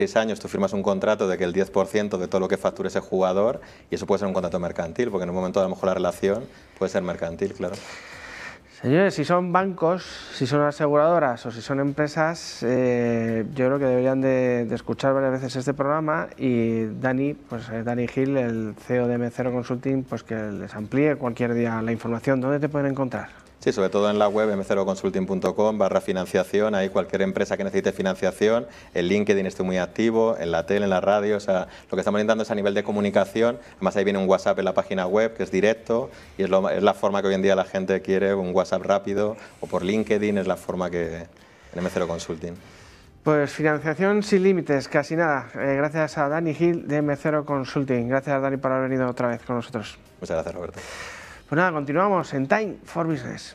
6 años tú firmas un contrato de que el 10% de todo lo que facture ese jugador, y eso puede ser un contrato mercantil, porque en un momento a lo mejor la relación puede ser mercantil, claro. Señores, si son bancos, si son aseguradoras o si son empresas, yo creo que deberían de escuchar varias veces este programa, y Dani, pues Dani Gil, el CEO de M0 Consulting, pues que les amplíe cualquier día la información. ¿Dónde te pueden encontrar? Sí, sobre todo en la web m0consulting.com/financiación, ahí cualquier empresa que necesite financiación, en LinkedIn estoy muy activo, en la tele, en la radio, o sea, lo que estamos intentando es a nivel de comunicación, además ahí viene un WhatsApp en la página web que es directo, y es la forma que hoy en día la gente quiere, un WhatsApp rápido, o por LinkedIn, es la forma que en M0 Consulting. Pues financiación sin límites, casi nada. Gracias a Dani Gil de M0 Consulting. Gracias, Dani, por haber venido otra vez con nosotros. Muchas gracias, Roberto. Pues nada, continuamos en Time for Business.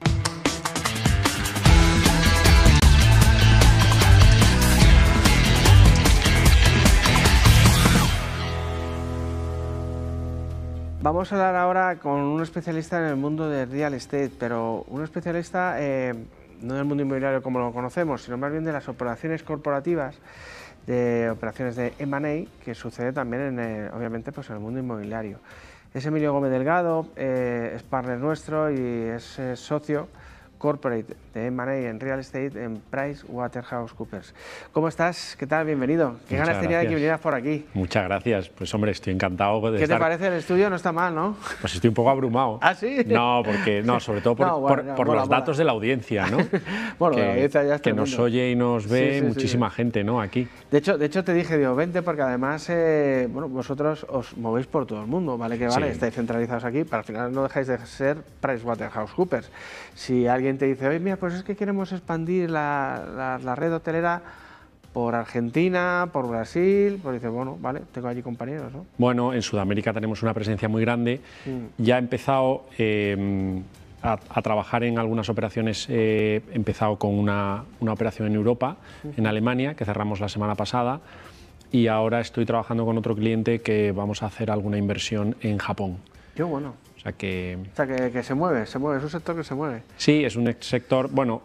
Vamos a hablar ahora con un especialista en el mundo del real estate, pero un especialista no del mundo inmobiliario como lo conocemos, sino más bien de las operaciones corporativas, de operaciones de M&A, que sucede también obviamente pues en el mundo inmobiliario. Es Emilio Gómez Delgado, es partner nuestro y es socio corporate de M&A en real estate en PricewaterhouseCoopers. ¿Cómo estás? ¿Qué tal? Bienvenido. ¿Qué ganas tenía de que vinieras por aquí? Muchas gracias. Pues hombre, estoy encantado de estar... ¿Qué te parece el estudio? No está mal, ¿no? Pues estoy un poco abrumado. ¿Ah, sí? No, sobre todo por los datos de la audiencia, ¿no? Bueno, la audiencia ya está que nos oye y nos ve muchísima gente, ¿no? Aquí. De hecho te dije, digo, vente, porque además, bueno, vosotros os movéis por todo el mundo, ¿vale? Que vale, estáis centralizados aquí, pero al final no dejáis de ser PricewaterhouseCoopers. Si alguien te dice, oye, mira, pues es que queremos expandir la red hotelera por Argentina, por Brasil, pues dices, bueno, vale, tengo allí compañeros, ¿no? Bueno, en Sudamérica tenemos una presencia muy grande. Ya he empezado a trabajar en algunas operaciones. He empezado con una operación en Europa, en Alemania, que cerramos la semana pasada, y ahora estoy trabajando con otro cliente que vamos a hacer alguna inversión en Japón. Qué bueno. O sea que se mueve, es un sector que se mueve. Sí, es un sector, bueno,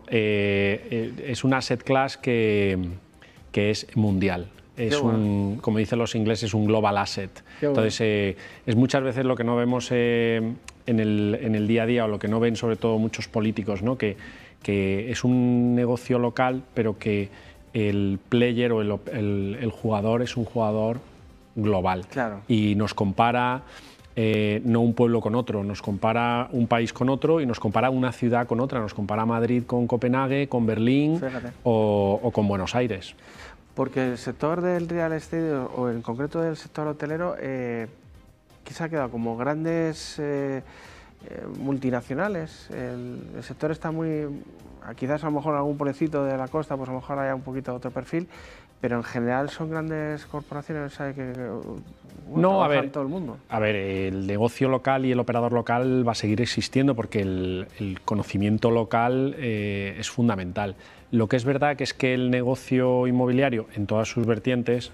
es un asset class que es mundial. Es como dicen los ingleses, un global asset. Entonces, es muchas veces lo que no vemos en el día a día, o lo que no ven sobre todo muchos políticos, ¿no? Que es un negocio local, pero que el player o el jugador es un jugador global. Claro. Y nos compara... no un pueblo con otro, nos compara un país con otro y nos compara una ciudad con otra, nos compara Madrid con Copenhague, con Berlín o con Buenos Aires. Porque el sector del real estate, o en concreto del sector hotelero, quizá ha quedado como grandes multinacionales. El sector está muy... Quizás a lo mejor algún pueblecito de la costa, pues a lo mejor haya un poquito otro perfil, pero en general son grandes corporaciones, ¿sabes? Que no, a ver, todo el mundo. A ver, el negocio local y el operador local va a seguir existiendo, porque el conocimiento local es fundamental. Lo que es verdad que es que el negocio inmobiliario, en todas sus vertientes,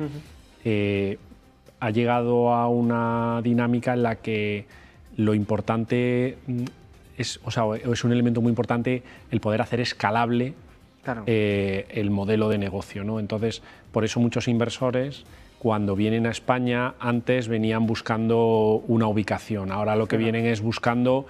ha llegado a una dinámica en la que lo importante es un elemento muy importante el poder hacer escalable el modelo de negocio, ¿no? Entonces, por eso muchos inversores, cuando vienen a España, antes venían buscando una ubicación. Ahora lo que vienen es buscando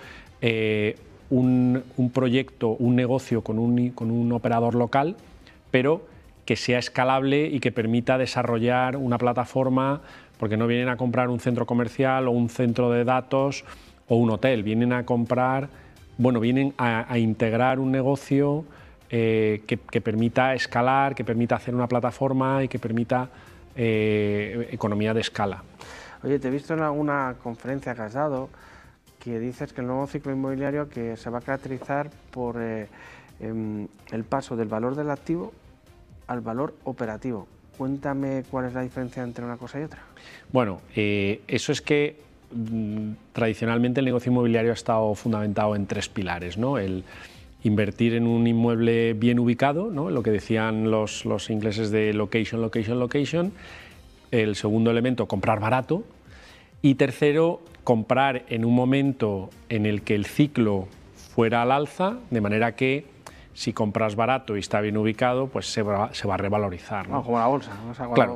un proyecto, un negocio con un operador local, pero que sea escalable y que permita desarrollar una plataforma, porque no vienen a comprar un centro comercial o un centro de datos o un hotel, vienen a comprar, bueno, vienen a integrar un negocio que permita escalar, que permita hacer una plataforma y que permita economía de escala. Oye, te he visto en alguna conferencia que has dado que dices que el nuevo ciclo inmobiliario que se va a caracterizar por el paso del valor del activo al valor operativo. Cuéntame cuál es la diferencia entre una cosa y otra. Bueno, eso es que tradicionalmente el negocio inmobiliario ha estado fundamentado en 3 pilares, ¿no? El invertir en un inmueble bien ubicado, ¿no? Lo que decían los ingleses de location, location, location. El segundo elemento, comprar barato. Y tercero, comprar en un momento en el que el ciclo fuera al alza, de manera que si compras barato y está bien ubicado, pues se va a revalorizar, ¿no? Como la bolsa. Claro.